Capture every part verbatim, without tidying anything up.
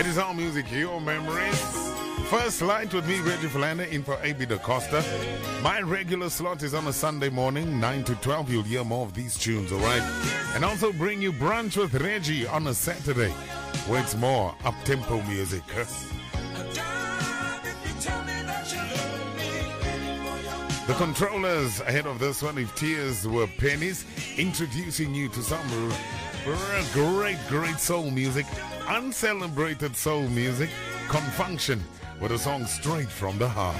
It is our music, your memories. First Light with me, Reggie Philander, in for A B Da Costa. My regular slot is on a Sunday morning, nine to twelve. You'll hear more of these tunes, alright? And also bring you Brunch with Reggie on a Saturday, where it's more up-tempo music. Huh? The Controllers ahead of this one, If Tears Were Pennies, introducing you to some great, great soul music, uncelebrated soul music, Confunction with a song straight from the heart.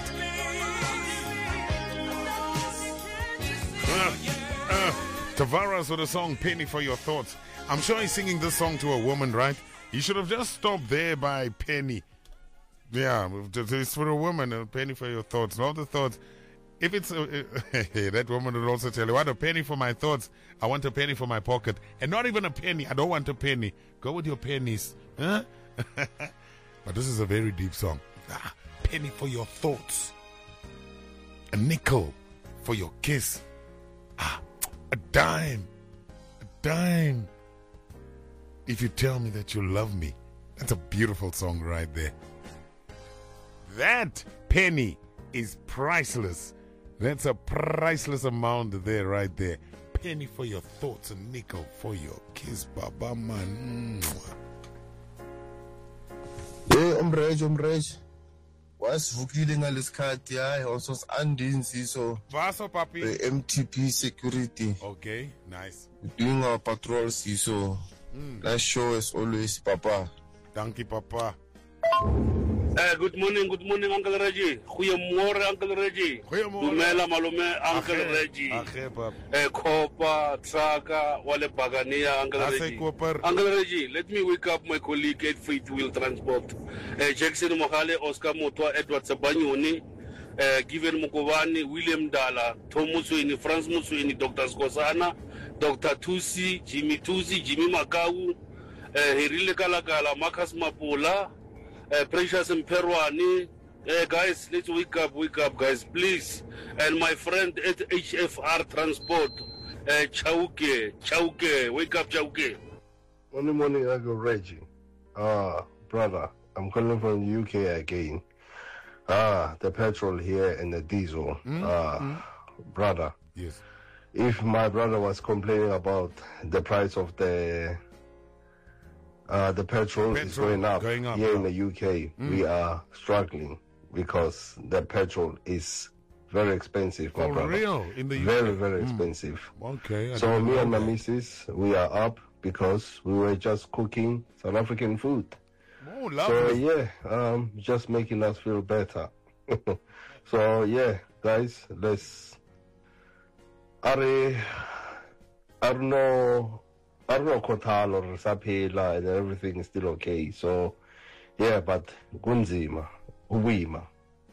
Uh, uh, Tavares with a song Penny for Your Thoughts. I'm sure he's singing this song to a woman, right? He should have just stopped there by Penny. Yeah, it's for a woman, a penny for your thoughts, not the thoughts. If it's uh, that woman would also tell you, I want a penny for my thoughts, I want a penny for my pocket, and not even a penny. I don't want a penny. Go with your pennies, huh? But this is a very deep song. Ah, penny for your thoughts, a nickel for your kiss, ah, a dime, a dime. If you tell me that you love me, that's a beautiful song right there. That penny is priceless. That's a priceless amount there, right there. Penny for your thoughts, a nickel for your kiss, Baba man. Hey, umrej, umrej. Wasivukile ngalesikhathi hayi also andinsi so. Vaso papi. The M T P security. Okay, nice. Doing our patrols so. Mm. That show is always Papa. Thank you, Papa. Uh, good morning, good morning, Uncle Reggie. Goeiemorgen, Uncle Reggie. Dumela malume, Uncle Reggie. Age, pap. Eh, Kopa, Traka, Wale Bagania, Uncle Reggie. Uncle Reggie, let me wake up my colleague at Faith Wheel Transport. Uh, Jackson Mohale, Oscar Motwa, Edward Sabanyoni, uh, Given Mukovani, William Dala, Tom Muswini, Franz Muswini, Doctor Skosana, Doctor Tusi, Jimmy Tusi, Jimmy Makau, uh, Herile Kalakala, Marcus Mapola, Uh, Precious and Perwani, uh, guys, let's wake up, wake up, guys, please. And my friend at H F R Transport, uh, Chauke, Chauke, wake up, Chauke. Morning, morning, Uncle Reggie. Ah, brother, I'm calling from the U K again. Ah, the petrol here and the diesel. Mm-hmm. Ah, mm-hmm. Brother. Yes. If my brother was complaining about the price of the Uh, the petrol, petrol is going up, going up here yeah. in the U K. Mm. We are struggling because the petrol is very expensive, my For brother. real? In the U K? Very, very mm. expensive. Okay. I so me and my that. missus, we are up because we were just cooking South African food. Oh, lovely. So yeah, um, just making us feel better. So yeah, guys, let's. Are, I don't know. I don't know, Kotal or Sapela, and everything is still okay. So, yeah, but Gunzima, Uwima.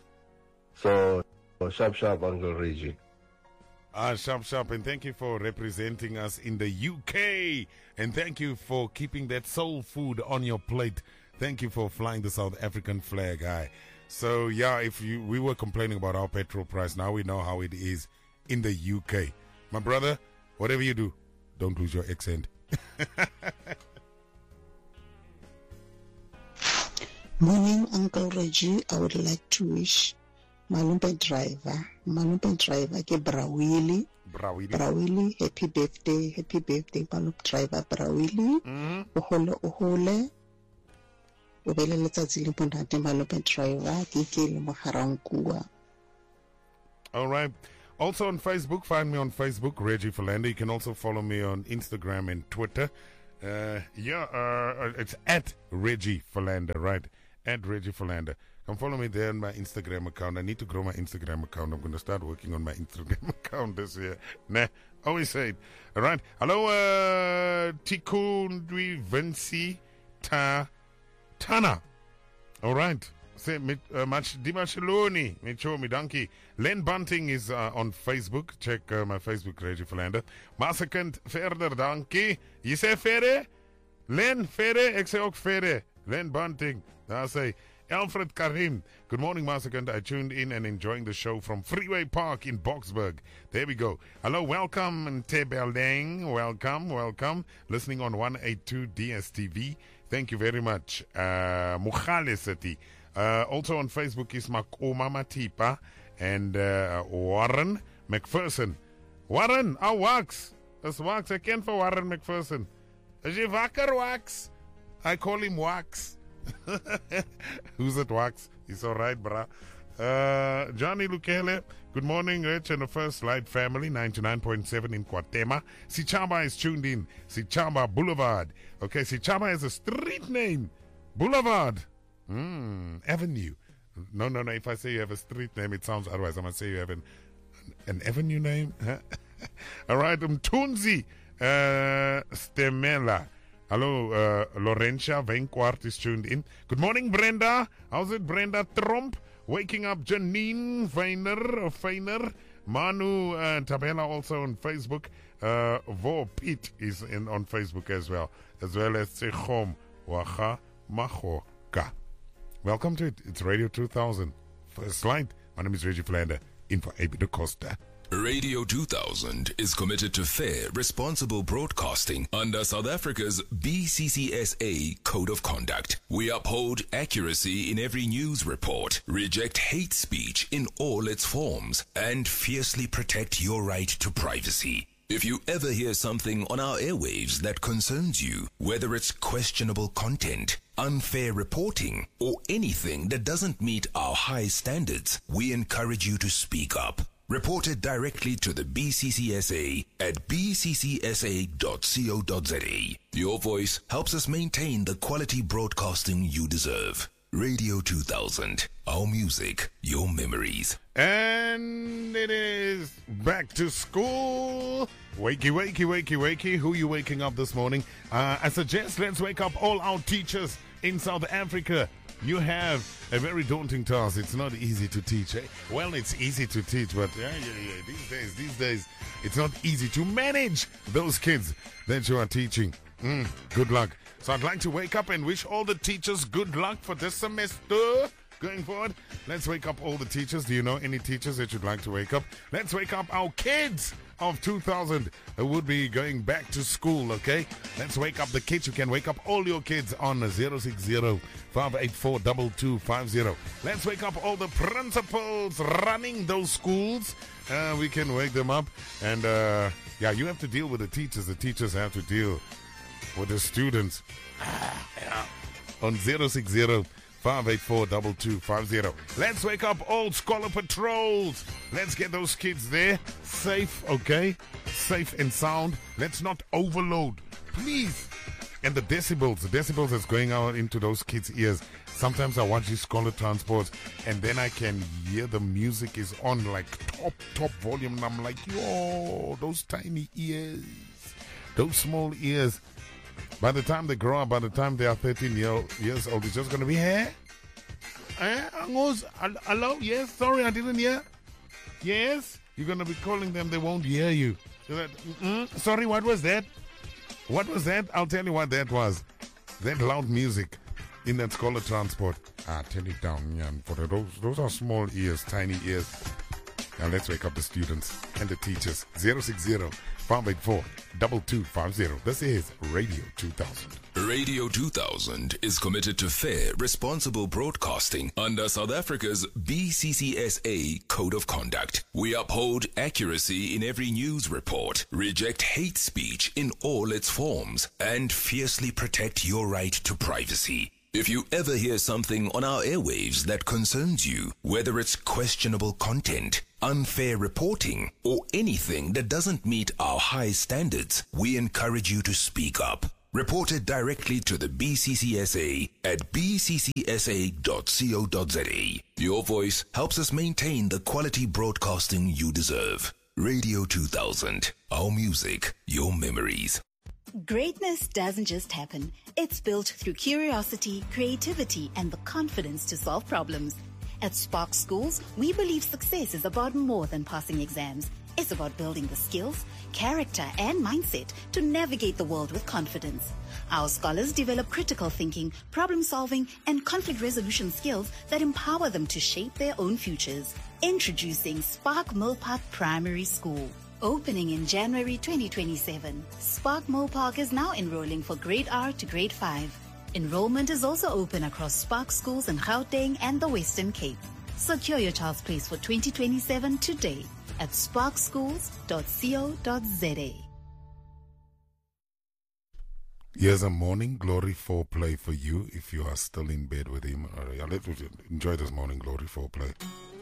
So, sharp, sharp, Uncle Reggie. Ah, sharp, sharp, and thank you for representing us in the U K. And thank you for keeping that soul food on your plate. Thank you for flying the South African flag high. So, yeah, if you we were complaining about our petrol price, now we know how it is in the U K. My brother, whatever you do, don't lose your accent. Morning, Uncle Reggie. I would like to wish Malumpe driver, Malumpe driver, ke Brawili. Brawili. Brawili, happy birthday, happy birthday, Malup driver Brawili. Uhole, uhole. Ubele letsatsi le monate Malumpe driver, ke ke le moharangkua. All right. Also on Facebook, find me on Facebook, Reggie Philander. You can also follow me on Instagram and Twitter. Uh, yeah, uh, it's at Reggie Philander, right? At Reggie Philander. Come follow me there on my Instagram account. I need to grow my Instagram account. I'm going to start working on my Instagram account this year. Nah, always say it. All right. Hello, uh, Tikundwi Vinci Ta Tana. All right. Say uh, much Dimacheloni, Micho Midanki. Len Bunting is uh, on Facebook. Check uh, my Facebook, Reggie Philander. Massacant verder, dankie. You say Fere? Len Fere, ek sê ook Fere. Len Bunting. I say Alfred Karim. Good morning, Massacant. I tuned in and enjoying the show from Freeway Park in Boksburg. There we go. Hello, welcome, Tebeldeng. Welcome, welcome. Listening on one eighty-two D S T V. Thank you very much. Uh, Mukhale City. Uh, also on Facebook is Makoma Matipa and uh, Warren McPherson. Warren, how wax? That's wax. I can't for Warren McPherson. Is he wakker, wax? I call him Wax. Who's it, Wax? He's all right, brah. Uh, Johnny Lukele, good morning, Rich and the First Light family, ninety-nine point seven in Kwatema. Sichaba is tuned in. Sichaba Boulevard. Okay, Sichaba is a street name. Boulevard. Hmm, Avenue. No, no, no. If I say you have a street name, it sounds otherwise. I'm going to say you have an, an avenue name. All right, Mtunzi uh, Stemela. Hello, uh, Laurentia Venquart is tuned in. Good morning, Brenda. How's it, Brenda Trump? Waking up Janine Feiner, or Feiner. Manu uh, Tabela also on Facebook. Uh, Vo Pete is in on Facebook as well. As well as Sechom Wacha Machoka. Welcome to it. It's Radio two thousand. First Light. My name is Reggie Philander. In for Abi da Costa. Radio two thousand is committed to fair, responsible broadcasting under South Africa's B C C S A Code of Conduct. We uphold accuracy in every news report, reject hate speech in all its forms, and fiercely protect your right to privacy. If you ever hear something on our airwaves that concerns you, whether it's questionable content, unfair reporting, or anything that doesn't meet our high standards, we encourage you to speak up. Report it directly to the B C C S A at b c c s a dot co dot z a. Your voice helps us maintain the quality broadcasting you deserve. Radio two thousand, our music, your memories. And it is back to school. Wakey, wakey, wakey, wakey. Who are you waking up this morning? Uh, I suggest let's wake up all our teachers in South Africa. You have a very daunting task. It's not easy to teach. Eh? Well, it's easy to teach, but yeah, yeah, yeah. These days, these days, it's not easy to manage those kids that you are teaching. Mm, good luck. So I'd like to wake up and wish all the teachers good luck for this semester. Going forward, let's wake up all the teachers. Do you know any teachers that you'd like to wake up? Let's wake up our kids of two thousand who would be going back to school, okay? Let's wake up the kids. You can wake up all your kids on zero six zero, five eight four, two two five zero. Let's wake up all the principals running those schools. Uh, we can wake them up. And, uh, yeah, you have to deal with the teachers. The teachers have to deal with the students. Yeah. On zero six zero, five eight four, two two five zero. Let's wake up all scholar patrols. Let's get those kids there safe, okay? Safe and sound. Let's not overload, please. And the decibels, the decibels that's going out into those kids' ears. Sometimes I watch these scholar transports and then I can hear the music is on like top, top volume. And I'm like, yo, those tiny ears, those small ears. By the time they grow up, by the time they are thirteen year, years old, it's just going to be, hey, eh, hello, yes, sorry, I didn't hear. Yes, you're going to be calling them, they won't hear you. Like, mm-mm, sorry, what was that? What was that? I'll tell you what that was. That loud music in that scholar transport. Ah, turn it down, yeah, for those, those are small ears, tiny ears. Now let's wake up the students and the teachers. zero six zero, five eight four, two two five zero. This is Radio two thousand. Radio two thousand is committed to fair, responsible broadcasting under South Africa's B C C S A Code of Conduct. We uphold accuracy in every news report, reject hate speech in all its forms, and fiercely protect your right to privacy. If you ever hear something on our airwaves that concerns you, whether it's questionable content, unfair reporting, or anything that doesn't meet our high standards, we encourage you to speak up. Report it directly to the B C C S A at b c c s a dot co dot z a. Your voice helps us maintain the quality broadcasting you deserve. Radio two thousand, our music, your memories. Greatness doesn't just happen. It's built through curiosity, creativity, and the confidence to solve problems. At Spark Schools, we believe success is about more than passing exams. It's about building the skills, character, and mindset to navigate the world with confidence. Our scholars develop critical thinking, problem solving, and conflict resolution skills that empower them to shape their own futures. Introducing Spark Millpark Primary School. Opening in January twenty twenty-seven, Spark Millpark is now enrolling for grade R to grade five. Enrollment is also open across Spark schools in Gauteng and the Western Cape. Secure your child's place for twenty twenty-seven today at spark schools dot co dot za. Here's a morning glory foreplay for you if you are still in bed with him. All right, let's enjoy this morning glory foreplay.